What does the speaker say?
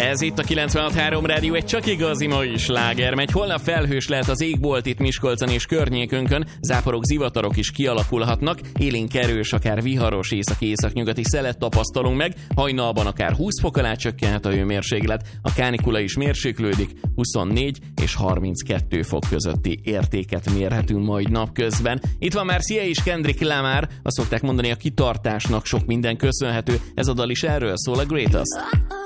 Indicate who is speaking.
Speaker 1: Ez itt a 96.3 Rádió, egy csak igazi mai sláger megy. Holnap felhős lehet az égbolt itt Miskolcon és környékünkön, záporok, zivatarok is kialakulhatnak, élénk erős, akár viharos észak-északnyugati szelet tapasztalunk meg, hajnalban akár 20 fok alá csökkenhet a hőmérséklet, a kánikula is mérséklődik, 24 és 32 fok közötti értéket mérhetünk majd napközben. Itt van már Sia és Kendrick Lamar, azt szokták mondani, a kitartásnak sok minden köszönhető, ez a dal is erről szól, a Greatest.